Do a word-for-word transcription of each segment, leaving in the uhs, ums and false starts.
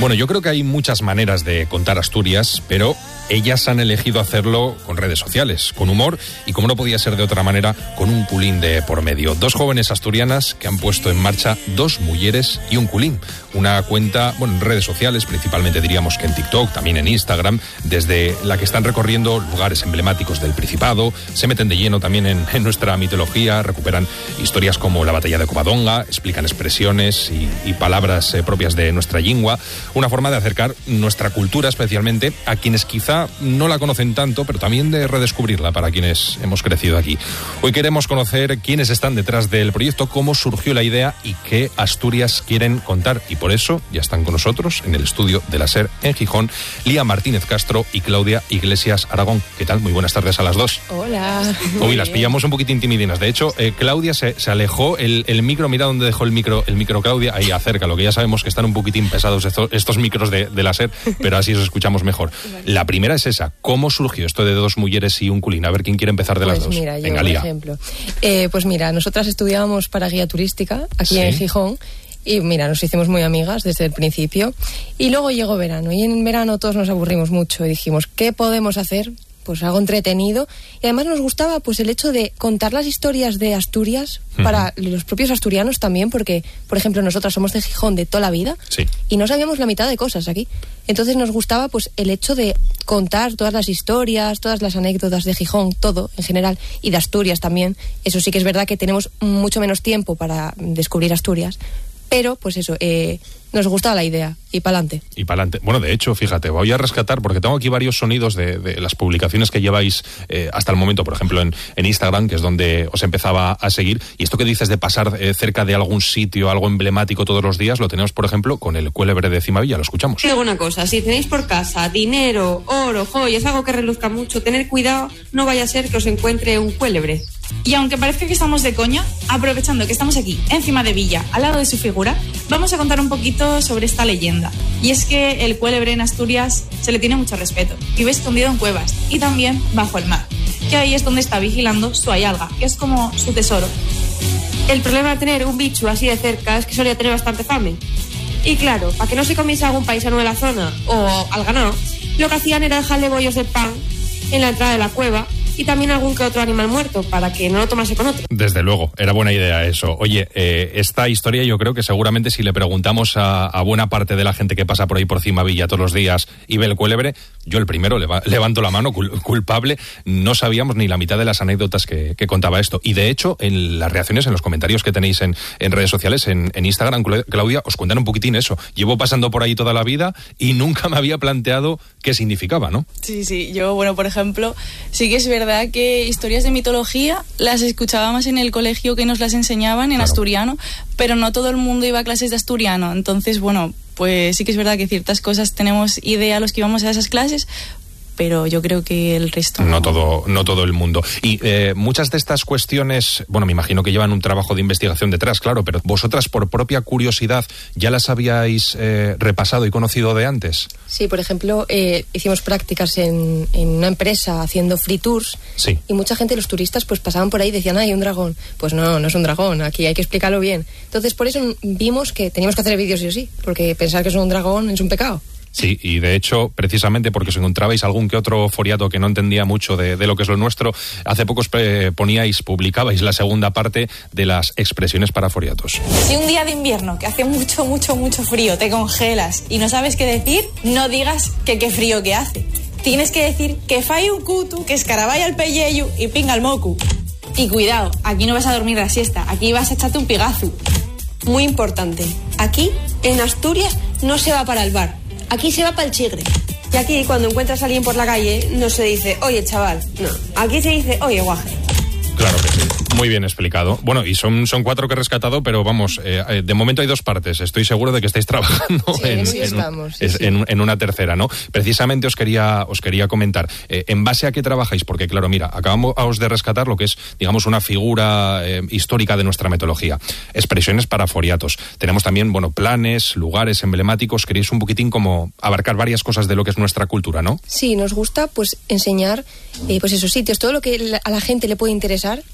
Bueno, yo creo que hay muchas maneras de contar Asturias, pero ellas han elegido hacerlo con redes sociales, con humor y, como no podía ser de otra manera, con un culín de por medio. Dos jóvenes asturianas que han puesto en marcha Dos Mulleres y un Culín. Una cuenta, bueno, en redes sociales, principalmente diríamos que en TikTok, también en Instagram, desde la que están recorriendo lugares emblemáticos del Principado, se meten de lleno también en, en nuestra mitología, recuperan historias como la batalla de Covadonga, explican expresiones y, y palabras eh, propias de nuestra lingua. Una forma de acercar nuestra cultura especialmente a quienes quizá no la conocen tanto, pero también de redescubrirla para quienes hemos crecido aquí. Hoy queremos conocer quiénes están detrás del proyecto, cómo surgió la idea y qué Asturias quieren contar. Y por eso ya están con nosotros en el estudio de la SER en Gijón, Lía Martínez Castro y Claudia Iglesias Aragón. ¿Qué tal? Muy buenas tardes a las dos. Hola. Uy, las pillamos un poquito intimidinas. De hecho, eh, Claudia se, se alejó el, el micro. Mira dónde dejó el micro, el micro Claudia, ahí acerca, lo que ya sabemos que están un poquitín pesados estos, estos micros de, de la SER, pero así os escuchamos mejor. La primera es esa. ¿Cómo surgió esto de Dos Mulleres y un Culín? A ver quién quiere empezar de pues las dos. Mira, yo, Venga, por Lía. ejemplo. Eh, pues mira, nosotras estudiábamos para guía turística aquí ¿Sí? en Gijón. Y mira, nos hicimos muy amigas desde el principio. Y luego llegó verano. Y en verano todos nos aburrimos mucho. Y dijimos, ¿qué podemos hacer? Pues algo entretenido. Y además nos gustaba pues el hecho de contar las historias de Asturias uh-huh. para los propios asturianos también, porque, por ejemplo, nosotras somos de Gijón de toda la vida sí. y no sabíamos la mitad de cosas aquí. Entonces nos gustaba pues el hecho de contar todas las historias, todas las anécdotas de Gijón, todo en general, y de Asturias también. Eso sí que es verdad que tenemos mucho menos tiempo para descubrir Asturias, pero pues eso, eh, nos gustaba la idea, y pa'lante. Y pa'lante. Bueno, de hecho, fíjate, voy a rescatar, porque tengo aquí varios sonidos de, de las publicaciones que lleváis eh, hasta el momento, por ejemplo, en, en Instagram, que es donde os empezaba a seguir, y esto que dices de pasar eh, cerca de algún sitio, algo emblemático todos los días, lo tenemos, por ejemplo, con el Cuélebre de Cimavilla, lo escuchamos. Digo una cosa, si tenéis por casa dinero, oro, joyas, algo que reluzca mucho, tener cuidado, no vaya a ser que os encuentre un cuélebre. Y aunque parezca que estamos de coña, aprovechando que estamos aquí, encima de Villa, al lado de su figura, vamos a contar un poquito sobre esta leyenda. Y es que el cuélebre en Asturias se le tiene mucho respeto. Vive escondido en cuevas y también bajo el mar, que ahí es donde está vigilando su ayalga, que es como su tesoro. El problema de tener un bicho así de cerca es que solía tener bastante fame. Y claro, para que no se comiese algún paisano de la zona o al ganado, lo que hacían era dejarle bollos de pan en la entrada de la cueva, y también algún que otro animal muerto, para que no lo tomase con otro. Desde luego, era buena idea eso. Oye, eh, esta historia yo creo que seguramente si le preguntamos a, a buena parte de la gente que pasa por ahí por Cimavilla todos los días y ve el cuélebre, yo el primero leva, levanto la mano, cul, culpable, no sabíamos ni la mitad de las anécdotas que, que contaba esto. Y de hecho, en las reacciones, en los comentarios que tenéis en, en redes sociales, en, en Instagram, Claudia, os cuentan un poquitín eso. Llevo pasando por ahí toda la vida y nunca me había planteado qué significaba, ¿no? Sí, sí, yo, bueno, por ejemplo, sí que es verdad que historias de mitología las escuchábamos en el colegio, que nos las enseñaban en claro. asturiano, pero no todo el mundo iba a clases de asturiano. Entonces, bueno, pues sí que es verdad que ciertas cosas tenemos idea los que íbamos a esas clases, pero yo creo que el resto... No, no todo, no todo el mundo. Y eh, muchas de estas cuestiones, bueno, me imagino que llevan un trabajo de investigación detrás, claro, pero vosotras por propia curiosidad ya las habíais eh, repasado y conocido de antes. Sí, por ejemplo, eh, hicimos prácticas en, en una empresa haciendo free tours, sí. y mucha gente, los turistas, pues pasaban por ahí y decían, ¡ay, un dragón! Pues no, no es un dragón, aquí hay que explicarlo bien. Entonces, por eso vimos que teníamos que hacer vídeos sí o sí, porque pensar que es un dragón es un pecado. Sí, y de hecho, precisamente porque os encontrabais algún que otro foriato que no entendía mucho de, de lo que es lo nuestro, hace poco os poníais, publicabais la segunda parte de las expresiones para foriatos. Si un día de invierno, que hace mucho, mucho, mucho frío, te congelas y no sabes qué decir, no digas que qué frío que hace. Tienes que decir que fai un cutu, que escarabaya el pelleyu y pinga el mocu. Y cuidado, aquí no vas a dormir la siesta, aquí vas a echarte un pigazu. Muy importante, aquí, en Asturias, no se va para el bar. Aquí se va para el chigre. Y aquí, cuando encuentras a alguien por la calle, no se dice, oye, chaval. No, aquí se dice, oye, guaje. Claro que sí. Muy bien explicado. Bueno, y son, son cuatro que he rescatado, pero vamos, eh, de momento hay dos partes. Estoy seguro de que estáis trabajando sí, en, sí en, estamos, sí, en, sí. En, en una tercera, ¿no? Precisamente os quería, os quería comentar, eh, ¿en base a qué trabajáis? Porque claro, mira, acabamos de rescatar lo que es, digamos, una figura eh, histórica de nuestra mitología. Expresiones para foriatos. Tenemos también, bueno, planes, lugares emblemáticos. Queréis un poquitín como abarcar varias cosas de lo que es nuestra cultura, ¿no? Sí, nos gusta pues enseñar, eh, pues esos sitios, todo lo que a la gente le puede interesar, tanto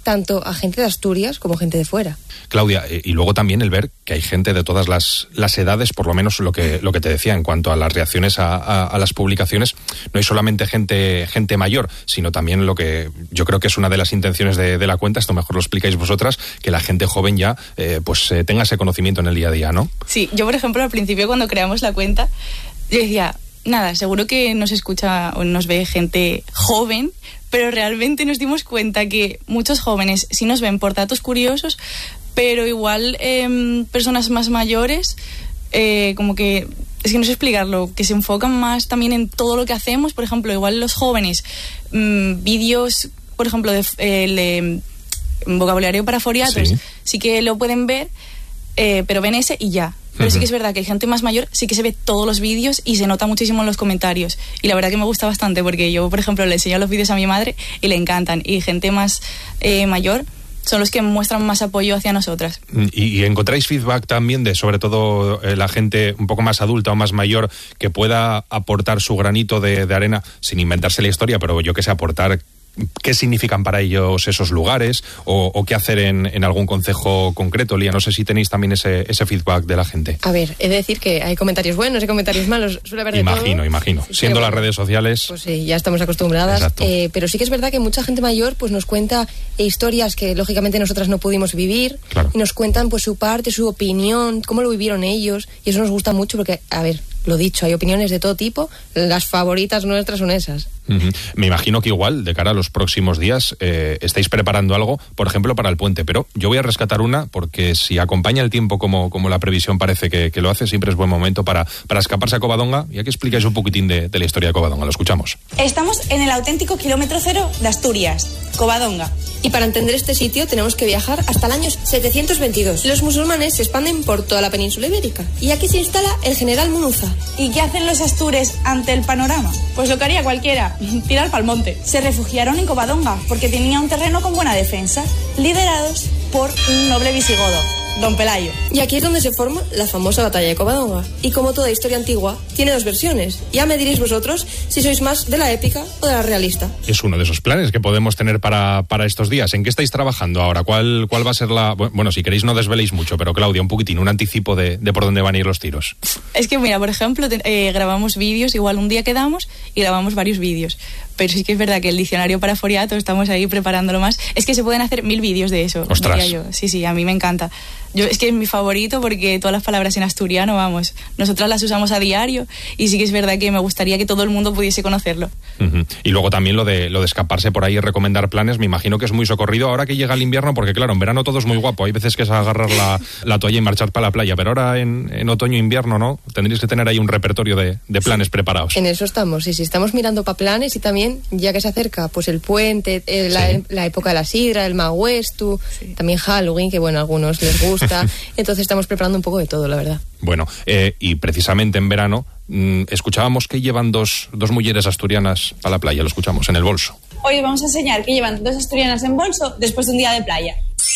a gente de Asturias como gente de fuera. Claudia, y luego también el ver que hay gente de todas las, las edades, por lo menos lo que, lo que te decía en cuanto a las reacciones a, a, a las publicaciones, no hay solamente gente, gente mayor, sino también lo que yo creo que es una de las intenciones de, de la cuenta, esto mejor lo explicáis vosotras, que la gente joven ya eh, pues eh, tenga ese conocimiento en el día a día, ¿no? Sí, yo por ejemplo al principio cuando creamos la cuenta, yo decía, nada, seguro que nos escucha o nos ve gente joven, pero realmente nos dimos cuenta que muchos jóvenes sí nos ven por datos curiosos, pero igual eh, personas más mayores, eh, como que, es que no sé explicarlo, que se enfocan más también en todo lo que hacemos. Por ejemplo, igual los jóvenes, mmm, vídeos, por ejemplo, de, eh, de vocabulario para foriatos, sí, sí que lo pueden ver, eh, pero ven ese y ya. Pero uh-huh. sí que es verdad que hay gente más mayor, sí que se ve todos los vídeos y se nota muchísimo en los comentarios. Y la verdad que me gusta bastante porque yo, por ejemplo, le enseño los vídeos a mi madre y le encantan. Y gente más eh, mayor son los que muestran más apoyo hacia nosotras. ¿Y, y encontráis feedback también de, sobre todo, eh, la gente un poco más adulta o más mayor que pueda aportar su granito de, de arena, sin inventarse la historia, pero yo que sé, aportar qué significan para ellos esos lugares o, o qué hacer en, en algún concejo concreto? Lía, no sé si tenéis también ese, ese feedback de la gente. A ver, he de decir que hay comentarios buenos, hay comentarios malos, suele haber de Imagino, todo. imagino. Sí, Siendo las bueno, redes sociales... Pues sí, ya estamos acostumbradas. Eh, pero sí que es verdad que mucha gente mayor pues nos cuenta historias que lógicamente nosotras no pudimos vivir. Claro. Y nos cuentan pues su parte, su opinión, cómo lo vivieron ellos. Y eso nos gusta mucho porque, a ver, lo dicho, hay opiniones de todo tipo. Las favoritas nuestras son esas. Uh-huh. Me imagino que igual, de cara a los próximos días, eh, estáis preparando algo, por ejemplo, para el puente, pero yo voy a rescatar una, porque si acompaña el tiempo como, como la previsión parece que, que lo hace, siempre es buen momento para, para escaparse a Covadonga, y aquí explicáis un poquitín de, de la historia de Covadonga. Lo escuchamos. Estamos en el auténtico kilómetro cero de Asturias, Covadonga. Y para entender este sitio tenemos que viajar hasta el año setecientos veintidós. Los musulmanes se expanden por toda la península ibérica, y aquí se instala el general Munuza. ¿Y qué hacen los astures ante el panorama? Pues lo que haría cualquiera, tirar pa'l monte. Se refugiaron en Covadonga porque tenía un terreno con buena defensa, liderados por un noble visigodo, Don Pelayo. Y aquí es donde se forma la famosa batalla de Covadonga. Y como toda historia antigua, tiene dos versiones. Ya me diréis vosotros si sois más de la épica o de la realista. Es uno de esos planes que podemos tener para, para estos días. ¿En qué estáis trabajando ahora? ¿Cuál, cuál va a ser la...? Bueno, si queréis no desveléis mucho, pero Claudia, un poquitín, un anticipo de, de por dónde van a ir los tiros. Es que mira, por ejemplo, te, eh, grabamos vídeos, igual un día quedamos y grabamos varios vídeos. Pero sí que es verdad que el diccionario para foriato estamos ahí preparándolo más. Es que se pueden hacer mil vídeos de eso. Ostras. Diría yo. Sí, sí, a mí me encanta. Yo, es que es mi favorito porque todas las palabras en asturiano, vamos, nosotras las usamos a diario y sí que es verdad que me gustaría que todo el mundo pudiese conocerlo. Uh-huh. Y luego también lo de lo de escaparse por ahí y recomendar planes, me imagino que es muy socorrido ahora que llega el invierno, porque claro, en verano todo es muy guapo, hay veces que es agarrar la, la toalla y marchar para la playa, pero ahora en, en otoño e invierno, ¿no? Tendréis que tener ahí un repertorio de, de planes sí. preparados. En eso estamos, sí, sí, estamos mirando para planes y también, ya que se acerca, pues el puente, eh, la, sí. la época de la sidra, el Mahuestu, sí. también Halloween, que bueno, a algunos les gusta, entonces estamos preparando un poco de todo, la verdad. Bueno, eh, y precisamente en verano mmm, escuchábamos que llevan dos, dos mujeres asturianas a la playa, lo escuchamos, en el bolso. Hoy vamos a enseñar que llevan dos asturianas en bolso después de un día de playa.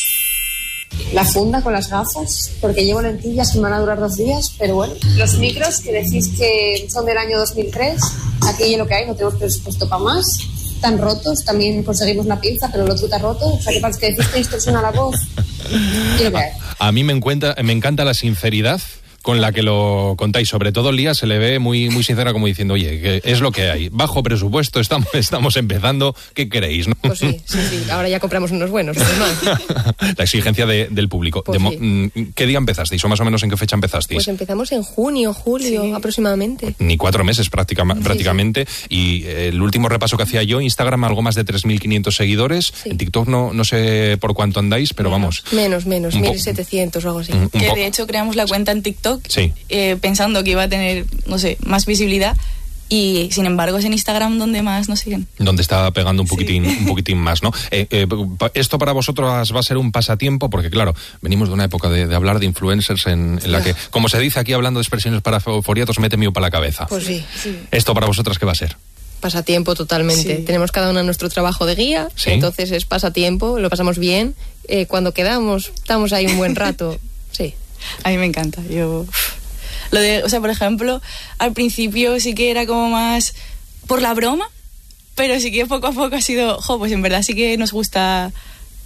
La funda con las gafas, porque llevo lentillas que me van a durar dos días, pero bueno. Los micros, que decís que son del año dos mil tres, aquí es lo que hay, no tenemos presupuesto para más. Están rotos, también conseguimos la pinza, pero el otro está roto, o sea que para que decís que distorsiona la voz. Y lo que hay. A, a mí me, encuentra, me encanta la sinceridad con la que lo contáis, sobre todo Lía se le ve muy muy sincera, como diciendo, oye, que es lo que hay, bajo presupuesto, estamos, estamos empezando, ¿qué queréis? ¿No? Pues sí, sí, sí, ahora ya compramos unos buenos, unos más. La exigencia de, del público. Pues de, sí. ¿Qué día empezasteis o más o menos en qué fecha empezasteis? Pues empezamos en junio, julio, sí. aproximadamente. Ni cuatro meses práctica, sí, prácticamente, sí. Y eh, el último repaso que hacía yo, Instagram algo más de tres mil quinientos seguidores, sí. en TikTok no, no sé por cuánto andáis, pero menos, vamos. Menos, menos, mil setecientos o algo así. Un, un que po- de hecho creamos la cuenta en TikTok. Sí. Eh, pensando que iba a tener, no sé, más visibilidad y sin embargo es en Instagram donde más nos siguen. Donde está pegando un poquitín, sí. un poquitín más, ¿no? Eh, eh, esto para vosotros va a ser un pasatiempo porque claro, venimos de una época de, de hablar de influencers en, en la que, como se dice aquí hablando de expresiones para foriatos, mete mío para la cabeza. Pues sí, sí. ¿Esto para vosotras qué va a ser? Pasatiempo totalmente. Sí. Tenemos cada una nuestro trabajo de guía, ¿sí? Entonces es pasatiempo, lo pasamos bien. Eh, cuando quedamos, estamos ahí un buen rato. Sí. A mí me encanta. Yo... Lo de, o sea, por ejemplo, al principio sí que era como más por la broma, pero sí que poco a poco ha sido, jo, pues en verdad sí que nos gusta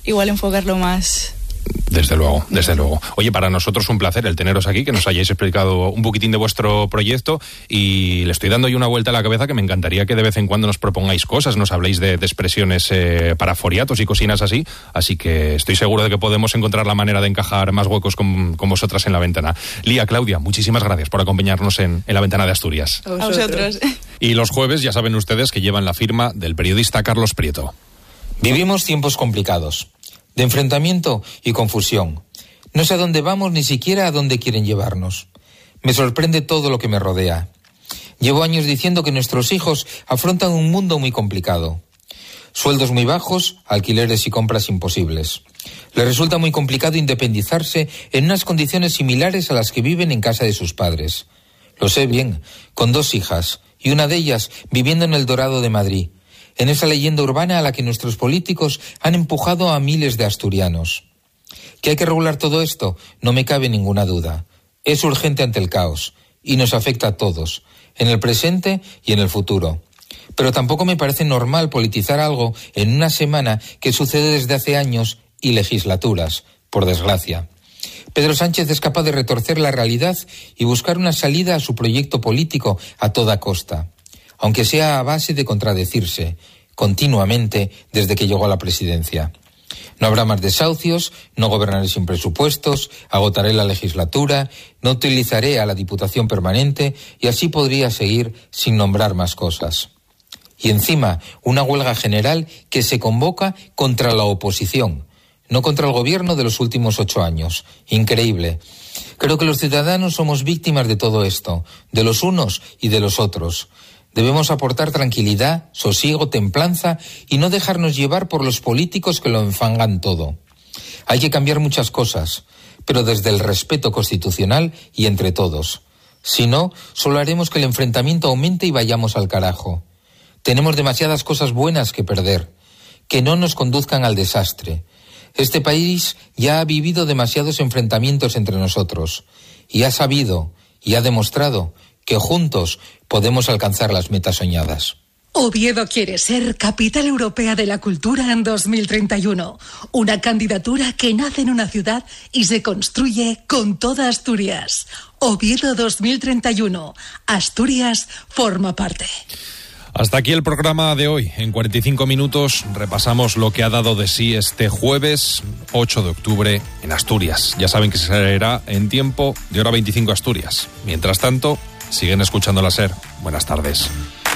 igual enfocarlo más. Desde luego, desde luego. Oye, para nosotros un placer el teneros aquí, que nos hayáis explicado un poquitín de vuestro proyecto, y le estoy dando yo una vuelta a la cabeza que me encantaría que de vez en cuando nos propongáis cosas, nos habléis de, de expresiones eh, paraforiatos y cosinas así, así que estoy seguro de que podemos encontrar la manera de encajar más huecos con, con vosotras en La Ventana. Lía, Claudia, muchísimas gracias por acompañarnos en, en La Ventana de Asturias. A vosotros. Y los jueves ya saben ustedes que llevan la firma del periodista Carlos Prieto. Vivimos tiempos complicados, de enfrentamiento y confusión. No sé a dónde vamos, ni siquiera a dónde quieren llevarnos. Me sorprende todo lo que me rodea. Llevo años diciendo que nuestros hijos afrontan un mundo muy complicado. Sueldos muy bajos, alquileres y compras imposibles. Les resulta muy complicado independizarse en unas condiciones similares a las que viven en casa de sus padres. Lo sé bien, con dos hijas, y una de ellas viviendo en el Dorado de Madrid, en esa leyenda urbana a la que nuestros políticos han empujado a miles de asturianos. ¿Que hay que regular todo esto? No me cabe ninguna duda. Es urgente ante el caos, y nos afecta a todos, en el presente y en el futuro. Pero tampoco me parece normal politizar algo en una semana que sucede desde hace años y legislaturas, por desgracia. Pedro Sánchez es capaz de retorcer la realidad y buscar una salida a su proyecto político a toda costa, aunque sea a base de contradecirse continuamente desde que llegó a la presidencia. No habrá más desahucios, no gobernaré sin presupuestos, agotaré la legislatura, no utilizaré a la Diputación Permanente, y así podría seguir sin nombrar más cosas. Y encima, una huelga general que se convoca contra la oposición, no contra el gobierno de los últimos ocho años. Increíble. Creo que los ciudadanos somos víctimas de todo esto, de los unos y de los otros. Debemos aportar tranquilidad, sosiego, templanza y no dejarnos llevar por los políticos que lo enfangan todo. Hay que cambiar muchas cosas, pero desde el respeto constitucional y entre todos. Si no, solo haremos que el enfrentamiento aumente y vayamos al carajo. Tenemos demasiadas cosas buenas que perder, que no nos conduzcan al desastre. Este país ya ha vivido demasiados enfrentamientos entre nosotros y ha sabido y ha demostrado que juntos podemos alcanzar las metas soñadas. Oviedo quiere ser Capital Europea de la Cultura en dos mil treinta y uno. Una candidatura que nace en una ciudad y se construye con toda Asturias. Oviedo dos mil treinta y uno. Asturias forma parte. Hasta aquí el programa de hoy. En cuarenta y cinco minutos repasamos lo que ha dado de sí este jueves ocho de octubre en Asturias. Ya saben que será en tiempo de hora veinticinco Asturias. Mientras tanto, siguen escuchando la SER. Buenas tardes.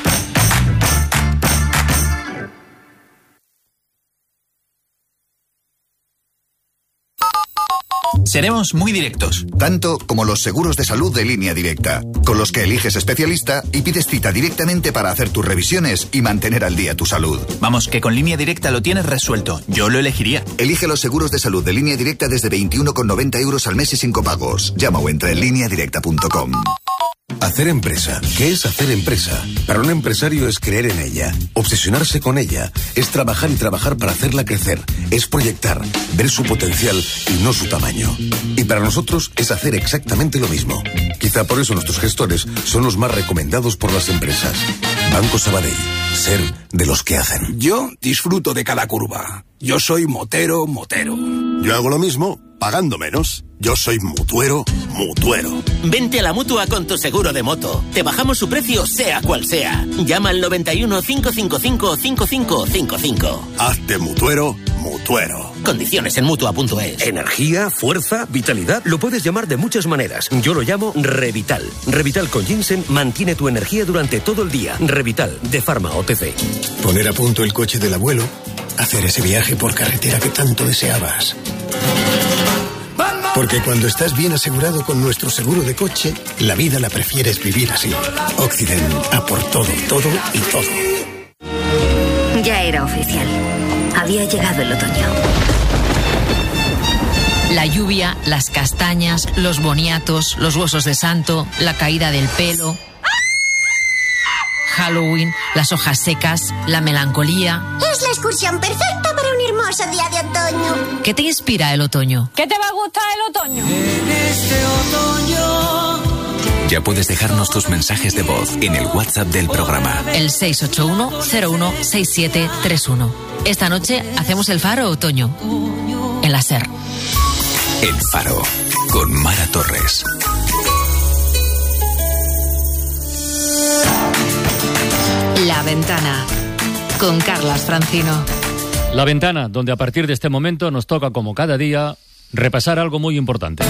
Seremos muy directos. Tanto como los seguros de salud de Línea Directa, con los que eliges especialista y pides cita directamente para hacer tus revisiones y mantener al día tu salud. Vamos, que con Línea Directa lo tienes resuelto. Yo lo elegiría. Elige los seguros de salud de Línea Directa desde veintiuno con noventa euros al mes y sin copagos. Llama o entra en línea directa punto com. Hacer empresa. ¿Qué es hacer empresa? Para un empresario es creer en ella, obsesionarse con ella, es trabajar y trabajar para hacerla crecer, es proyectar, ver su potencial y no su tamaño. Y para nosotros es hacer exactamente lo mismo. Quizá por eso nuestros gestores son los más recomendados por las empresas. Banco Sabadell. Ser de los que hacen. Yo disfruto de cada curva. Yo soy motero, motero. Yo hago lo mismo, pagando menos. Yo soy mutuero, mutuero. Vente a la Mutua con tu seguro de moto. Te bajamos su precio sea cual sea. Llama al noventa y uno, cinco cinco cinco, cinco cinco cinco cinco. Hazte mutuero, mutuero. Condiciones en Mutua punto es. Energía, fuerza, vitalidad. Lo puedes llamar de muchas maneras. Yo lo llamo Revital. Revital con ginseng mantiene tu energía durante todo el día. Revital, de Pharma O T C. Poner a punto el coche del abuelo. Hacer ese viaje por carretera que tanto deseabas. Porque cuando estás bien asegurado con nuestro seguro de coche, la vida la prefieres vivir así. Occident, a por todo, todo y todo. Ya era oficial. Había llegado el otoño. La lluvia, las castañas, los boniatos, los huesos de santo, la caída del pelo, Halloween, las hojas secas, la melancolía. Es la excursión perfecta para un hermoso día de otoño. ¿Qué te inspira el otoño? ¿Qué te va a gustar el otoño? En este otoño Ya puedes dejarnos tus mensajes de voz en el WhatsApp del programa. El seis ocho uno cero uno seis siete tres uno. Esta noche hacemos el Faro Otoño. En la SER. El Faro, con Mara Torres. La Ventana, con Carlas Francino. La Ventana, donde a partir de este momento nos toca, como cada día, repasar algo muy importante.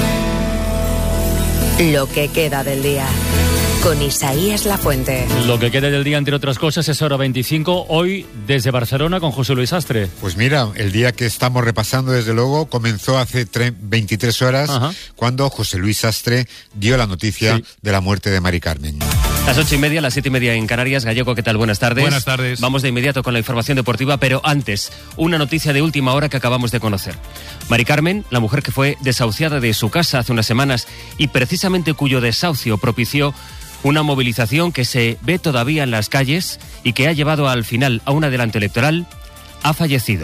Lo que queda del día, con Isaías Lafuente. Lo que queda del día, entre otras cosas, es hora veinticinco, hoy desde Barcelona con José Luis Astre. Pues mira, el día que estamos repasando, desde luego, comenzó hace veintitrés horas, Ajá. cuando José Luis Astre dio la noticia sí. de la muerte de Mari Carmen. Las ocho y media, las siete y media en Canarias. Gallego, ¿qué tal? Buenas tardes. Buenas tardes. Vamos de inmediato con la información deportiva, pero antes, una noticia de última hora que acabamos de conocer. Mari Carmen, la mujer que fue desahuciada de su casa hace unas semanas y precisamente cuyo desahucio propició una movilización que se ve todavía en las calles y que ha llevado al final a un adelanto electoral, ha fallecido.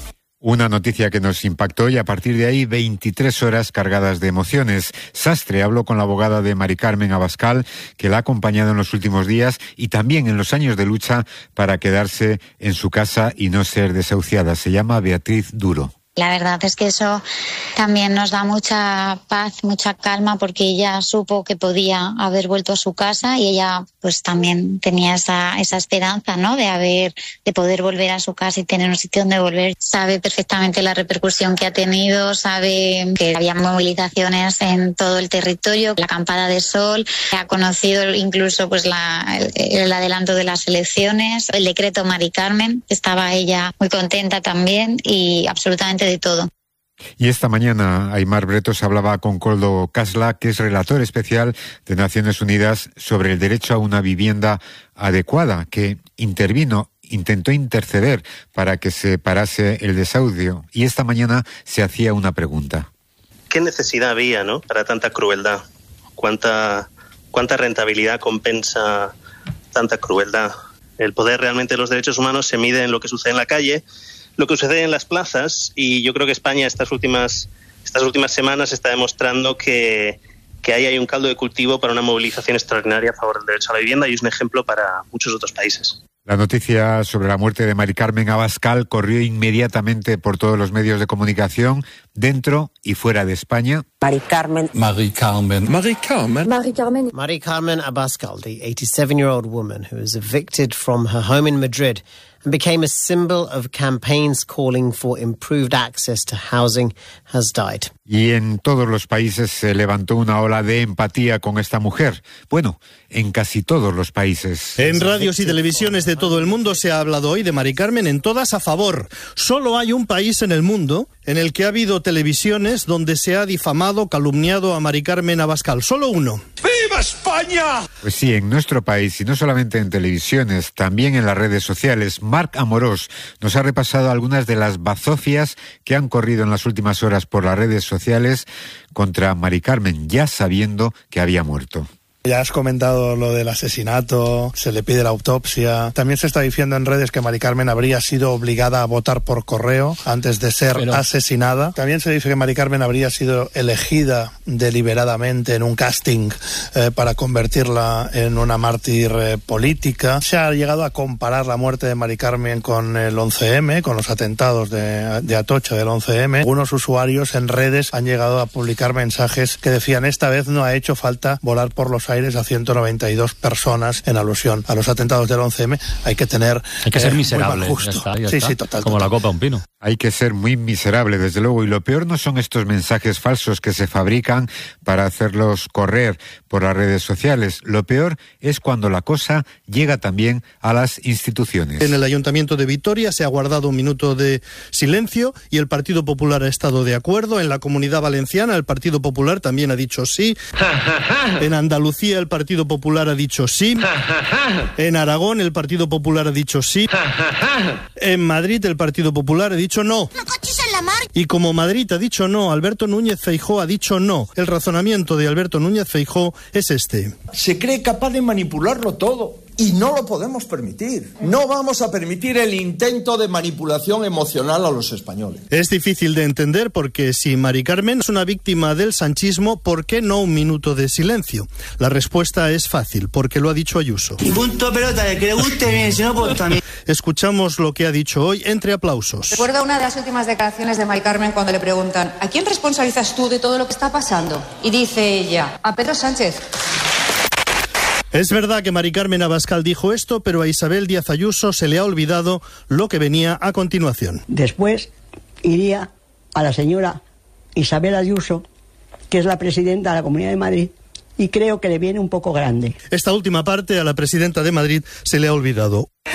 Una noticia que nos impactó y a partir de ahí veintitrés horas cargadas de emociones. Sastre habló con la abogada de Mari Carmen Abascal, que la ha acompañado en los últimos días y también en los años de lucha para quedarse en su casa y no ser desahuciada. Se llama Beatriz Duro. La verdad es que eso también nos da mucha paz, mucha calma, porque ella supo que podía haber vuelto a su casa y ella pues también tenía esa, esa esperanza, ¿no? De haber, de poder volver a su casa y tener un sitio donde volver. Sabe perfectamente la repercusión que ha tenido, sabe que había movilizaciones en todo el territorio, la acampada de sol, ha conocido incluso pues la, el, el adelanto de las elecciones, el decreto Mari Carmen, estaba ella muy contenta también y absolutamente de todo. Y esta mañana Aimar Bretos hablaba con Koldo Casla, que es relator especial de Naciones Unidas sobre el derecho a una vivienda adecuada, que intervino, intentó interceder para que se parase el desahucio. Y esta mañana se hacía una pregunta. ¿Qué necesidad había, ¿no?, para tanta crueldad? ¿Cuánta, cuánta rentabilidad compensa tanta crueldad? El poder realmente de los derechos humanos se mide en lo que sucede en la calle, lo que sucede en las plazas, y yo creo que España estas últimas estas últimas semanas está demostrando que, que ahí hay un caldo de cultivo para una movilización extraordinaria a favor del derecho a la vivienda y es un ejemplo para muchos otros países. La noticia sobre la muerte de Mari Carmen Abascal corrió inmediatamente por todos los medios de comunicación, dentro y fuera de España. Mari Carmen. Mari Carmen. Mari Carmen. Mari Carmen. Mari Carmen Abascal, the eighty-seven-year-old woman who was evicted from her home in Madrid and became a symbol of campaigns calling for improved access to housing, has died. Y en todos los países se levantó una ola de empatía con esta mujer. Bueno, en casi todos los países. En radios y televisiones de todo el mundo se ha hablado hoy de Mari Carmen, en todas a favor. Solo hay un país en el mundo en el que ha habido televisiones donde se ha difamado, calumniado a Mari Carmen Abascal. Solo uno. ¡Viva España! Pues sí, en nuestro país, y no solamente en televisiones, también en las redes sociales. Marc Amorós nos ha repasado algunas de las bazofias que han corrido en las últimas horas por las redes sociales contra Mari Carmen, ya sabiendo que había muerto. Ya has comentado lo del asesinato, se le pide la autopsia. También se está diciendo en redes que Mari Carmen habría sido obligada a votar por correo antes de ser Pero... asesinada. También se dice que Mari Carmen habría sido elegida deliberadamente en un casting eh, para convertirla en una mártir eh, política. Se ha llegado a comparar la muerte de Mari Carmen con el once eme, con los atentados de, de Atocha del once eme. Algunos usuarios en redes han llegado a publicar mensajes que decían: esta vez no ha hecho falta volar por los aires a ciento noventa y dos personas, en alusión a los atentados del once eme. Hay que tener hay que ser eh, miserable, muy mal gusto. Ya está, ya sí, está. sí, total. Como total. la copa a un pino. Hay que ser muy miserable, desde luego, y lo peor no son estos mensajes falsos que se fabrican para hacerlos correr por las redes sociales. Lo peor es cuando la cosa llega también a las instituciones. En el Ayuntamiento de Vitoria se ha guardado un minuto de silencio y el Partido Popular ha estado de acuerdo. En la Comunidad Valenciana el Partido Popular también ha dicho sí. En Andalucía el Partido Popular ha dicho sí. En Aragón el Partido Popular ha dicho sí. En Madrid el Partido Popular ha dicho no. Y como Madrid ha dicho no, Alberto Núñez Feijóo ha dicho no. El razonamiento de Alberto Núñez Feijóo es este. Se cree capaz de manipularlo todo Y no lo podemos permitir. No vamos a permitir el intento de manipulación emocional a los españoles. Es difícil de entender porque si Mari Carmen es una víctima del sanchismo, ¿por qué no un minuto de silencio? La respuesta es fácil, porque lo ha dicho Ayuso. Y punto pelota, de que le guste bien, si no, pues también. Escuchamos lo que ha dicho hoy entre aplausos. Recuerdo una de las últimas declaraciones de Mari Carmen cuando le preguntan ¿a quién responsabilizas tú de todo lo que está pasando? Y dice ella, a Pedro Sánchez. Es verdad que Mari Carmen Abascal dijo esto, pero a Isabel Díaz Ayuso se le ha olvidado lo que venía a continuación. Después iría a la señora Isabel Ayuso, que es la presidenta de la Comunidad de Madrid, y creo que le viene un poco grande. Esta última parte a la presidenta de Madrid se le ha olvidado.